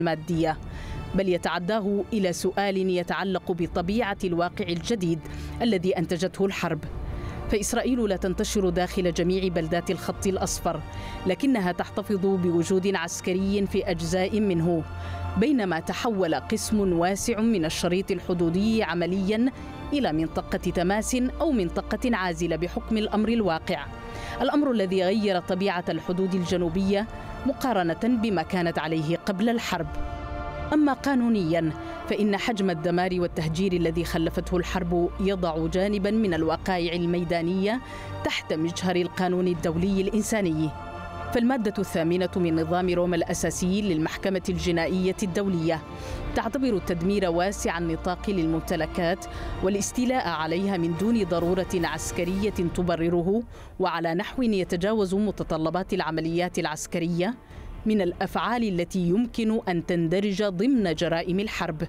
المادية، بل يتعداه إلى سؤال يتعلق بطبيعة الواقع الجديد الذي أنتجته الحرب. فإسرائيل لا تنتشر داخل جميع بلدات الخط الأصفر، لكنها تحتفظ بوجود عسكري في أجزاء منه، بينما تحول قسم واسع من الشريط الحدودي عملياً إلى منطقة تماس أو منطقة عازلة بحكم الأمر الواقع، الأمر الذي غير طبيعة الحدود الجنوبية مقارنة بما كانت عليه قبل الحرب. أما قانونياً فإن حجم الدمار والتهجير الذي خلفته الحرب يضع جانباً من الوقائع الميدانية تحت مجهر القانون الدولي الإنساني. فالمادة 8 من نظام روما الأساسي للمحكمة الجنائية الدولية تعتبر التدمير واسع النطاق للممتلكات والاستيلاء عليها من دون ضرورة عسكرية تبرره وعلى نحو يتجاوز متطلبات العمليات العسكرية من الأفعال التي يمكن أن تندرج ضمن جرائم الحرب.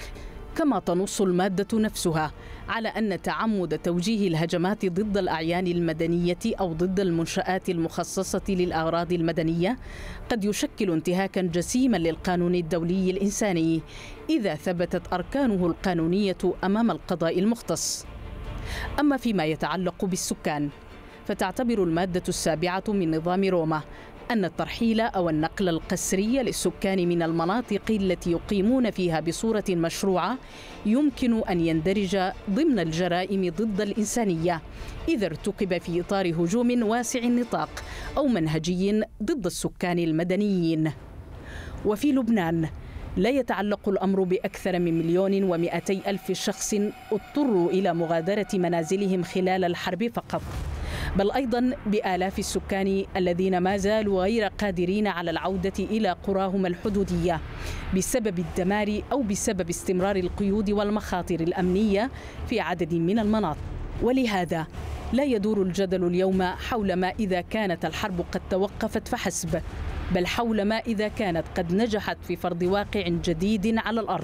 كما تنص المادة نفسها على أن تعمد توجيه الهجمات ضد الأعيان المدنية أو ضد المنشآت المخصصة للأغراض المدنية قد يشكل انتهاكاً جسيماً للقانون الدولي الإنساني إذا ثبتت أركانه القانونية أمام القضاء المختص. أما فيما يتعلق بالسكان فتعتبر المادة 7 من نظام روما أن الترحيل أو النقل القسري للسكان من المناطق التي يقيمون فيها بصورة مشروعة يمكن أن يندرج ضمن الجرائم ضد الإنسانية إذا ارتكب في إطار هجوم واسع النطاق أو منهجي ضد السكان المدنيين. وفي لبنان لا يتعلق الأمر بأكثر من 1,200,000 شخص اضطروا إلى مغادرة منازلهم خلال الحرب فقط، بل أيضاً بآلاف السكان الذين ما زالوا غير قادرين على العودة إلى قراهم الحدودية بسبب الدمار أو بسبب استمرار القيود والمخاطر الأمنية في عدد من المناطق. ولهذا لا يدور الجدل اليوم حول ما إذا كانت الحرب قد توقفت فحسب، بل حول ما إذا كانت قد نجحت في فرض واقع جديد على الأرض.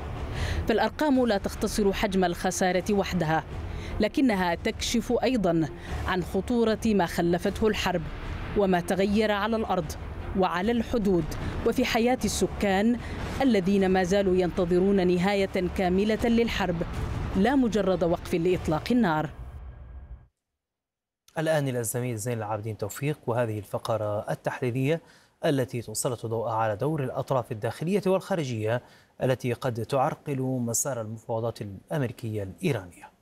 فالأرقام لا تختصر حجم الخسارة وحدها، لكنها تكشف أيضاً عن خطورة ما خلفته الحرب وما تغير على الأرض وعلى الحدود وفي حياة السكان الذين ما زالوا ينتظرون نهاية كاملة للحرب، لا مجرد وقف لإطلاق النار. الآن إلى الزميل زين العابدين توفيق وهذه الفقرة التحليلية التي تسلط الضوء على دور الأطراف الداخلية والخارجية التي قد تعرقل مسار المفاوضات الأمريكية الإيرانية.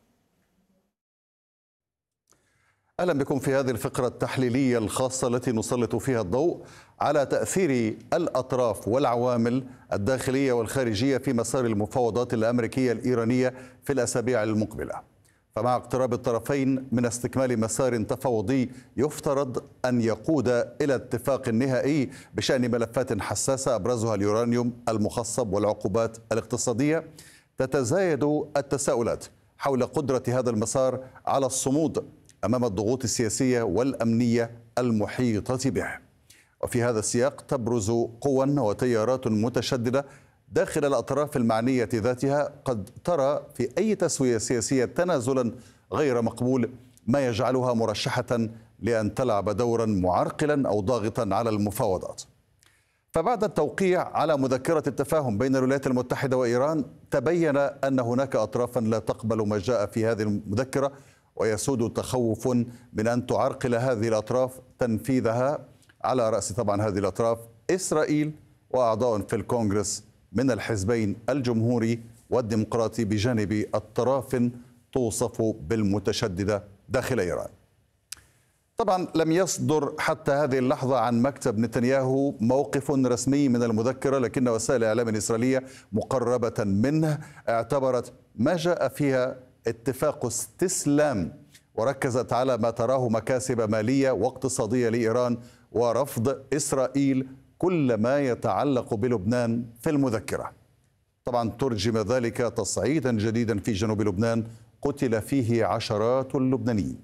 أهلا بكم في هذه الفقرة التحليلية الخاصة التي نسلط فيها الضوء على تأثير الأطراف والعوامل الداخلية والخارجية في مسار المفاوضات الأمريكية الإيرانية في الأسابيع المقبلة. فمع اقتراب الطرفين من استكمال مسار تفاوضي يفترض أن يقود إلى اتفاق نهائي بشأن ملفات حساسة أبرزها اليورانيوم المخصب والعقوبات الاقتصادية، تتزايد التساؤلات حول قدرة هذا المسار على الصمود أمام الضغوط السياسية والأمنية المحيطة به. وفي هذا السياق تبرز قوى وتيارات متشددة داخل الأطراف المعنية ذاتها قد ترى في أي تسوية سياسية تنازلا غير مقبول، ما يجعلها مرشحة لأن تلعب دورا معرقلا أو ضاغطا على المفاوضات. فبعد التوقيع على مذكرة التفاهم بين الولايات المتحدة وإيران تبين أن هناك أطرافا لا تقبل ما جاء في هذه المذكرة، ويسود تخوف من أن تعرقل هذه الأطراف تنفيذها، على رأس طبعا هذه الأطراف إسرائيل وأعضاء في الكونغرس من الحزبين الجمهوري والديمقراطي بجانب الطراف توصف بالمتشددة داخل إيران. طبعا لم يصدر حتى هذه اللحظة عن مكتب نتنياهو موقف رسمي من المذكرة، لكن وسائل الإعلام الإسرائيلية مقربة منه اعتبرت ما جاء فيها اتفاق استسلام، وركزت على ما تراه مكاسب مالية واقتصادية لإيران ورفض إسرائيل كل ما يتعلق بلبنان في المذكرة. طبعا ترجم ذلك تصعيدا جديدا في جنوب لبنان قتل فيه عشرات اللبنانيين.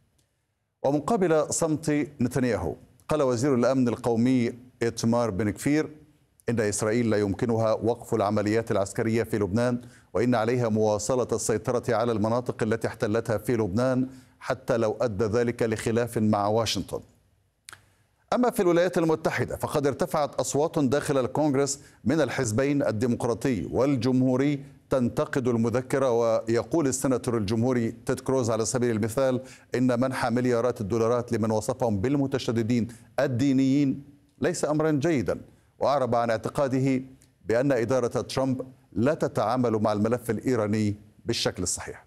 ومقابل صمت نتنياهو قال وزير الأمن القومي إتمار بن كفير إن إسرائيل لا يمكنها وقف العمليات العسكرية في لبنان، وإن عليها مواصلة السيطرة على المناطق التي احتلتها في لبنان حتى لو أدى ذلك لخلاف مع واشنطن. أما في الولايات المتحدة فقد ارتفعت أصوات داخل الكونغرس من الحزبين الديمقراطي والجمهوري تنتقد المذكرة. ويقول السيناتور الجمهوري تيد كروز على سبيل المثال إن منح مليارات الدولارات لمن وصفهم بالمتشددين الدينيين ليس أمرا جيدا، وأعرب عن اعتقاده بأن إدارة ترامب لا تتعامل مع الملف الإيراني بالشكل الصحيح.